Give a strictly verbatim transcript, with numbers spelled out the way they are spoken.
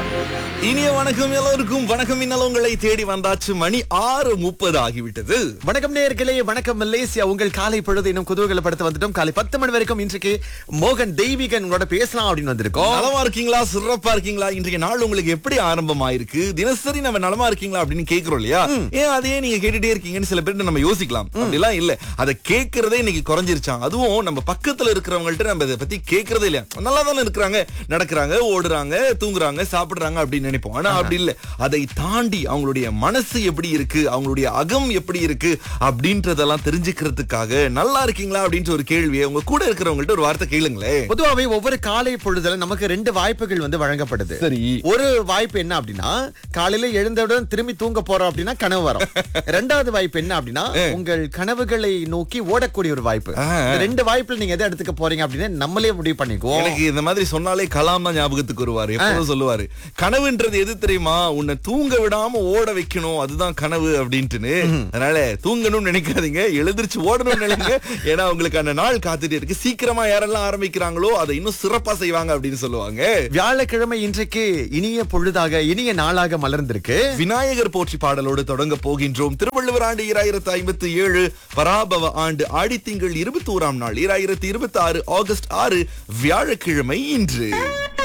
இனிய வணக்கம் எல்லோருக்கும். வணக்கம் இன்னல் உங்களை தேடி வந்தாச்சு. மணி ஆறு முப்பது ஆகிவிட்டது. வணக்கம் நேயர்களே, வணக்கம் மலேசியா. உங்கள் காலை பொழுது இன்னும் குதூகலப்படுத்த வந்துட்டோம். காலை பத்து மணி வரைக்கும் இன்றைக்கு மோகன் தெய்வீகன் உங்களோட பேசலாம் அப்படின்னு வந்திருக்கோம். நலமா இருக்கீங்களா? சிறப்பா இருக்கீங்களா? இன்றைக்கு நாள் உங்களுக்கு எப்படி ஆரம்பமாயிருக்கு? தினசரி நம்ம நலமா இருக்கீங்களா அப்படின்னு கேக்குறோம் இல்லையா? ஏன் அதையே நீங்க கேட்டுட்டே இருக்கீங்கன்னு சில பேர் நம்ம யோசிக்கலாம். அப்படிலாம் இல்ல, அதை கேட்கறதே இன்னைக்கு குறைஞ்சிருச்சான். அதுவும் நம்ம பக்கத்துல இருக்கிறவங்கள்ட்ட நம்ம இதை பத்தி கேட்கறதே இல்லையா? நல்லா தானே இருக்கிறாங்க, நடக்கிறாங்க, ஓடுறாங்க, தூங்குறாங்க, சாப்பிடுறாங்க அப்படின்னு நினைப்போம். ஆனா அப்படி இல்ல. அதை தாண்டி அவங்களுடைய மனசு எப்படி இருக்கு, அவங்களுடைய அகம் எப்படி இருக்கு அப்படின்றதெல்லாம் தெரிஞ்சுக்கிறதுக்காக நல்லா இருக்கீங்களா அப்படின்ற ஒரு கேள்வியை உங்க கூட இருக்கிறவங்கள்ட்ட ஒரு வார்த்தை கேளுங்களேன். பொதுவாவே ஒவ்வொரு காலை பொழுதுல நமக்கு ரெண்டு வாய்ப்புகள் வந்து வழங்கப்படுது. சரி. ஒரு வாய்ப்பு என்ன அப்படின்னா, காலையில எழுந்தவுடன் திரும்பி தூங்க போறோம் அப்படின்னா கனவு வரும். ரெண்டாவது வாய்ப்பு என்ன அப்படின்னா, உங்கள் கனவுகளை நோக்கி ஓடக்கூடிய ஒரு வாய்ப்பு. இந்த ரெண்டு வாய்ப்புல நீங்க எதை எடுத்துக்க போறீங்க அப்படின்னு நம்மளே முடிவு பண்ணிக்குவோம். எனக்கு இந்த மாதிரி சொன்னாலே கலாம் தான் ஞாபகத்துக்கு வருவாரு. எப்போதும் சொல்லுவாரு, கனவுன்றது எது தெரியுமா? உன்னை தூங்க விடாம ஓட வைக்கணும், அதுதான் கனவு அப்படின்ட்டுன்னு. அதனால தூங்கணும்னு நினைக்காதீங்க, எழுந்திருச்சு ஓடணும்னு நினைங்க. ஏன்னா உங்களுக்கு அந்த நாள் காத்துட்டே இருக்கு. சீக்கிரமா யாரெல்லாம் ஆரம்பிக்கிறாங்களோ அதை இன்னும் சிறப்பா செய்வாங்க அப்படின்னு சொல்லுவாங்க. வியாழக்கிழமை இன்றைக்கு இனிய பொழுதாக, இனிய நாளாக மலர்ந்திருக்கு. விநாயகர் போற்றி பாடலோடு தொடங்க போகின்றோம். திருவள்ளுவர் ஆண்டு ஈராயிரத்து ஐம்பத்தி ஏழு, பராபவ ஆண்டு ஆடித்திங்கள் இருபத்தி ஓராம் நாள் ஈராயிரத்து இருபத்தி ஆறு ஆகஸ்ட் ஆறு வியாழக்கிழமை இன்று.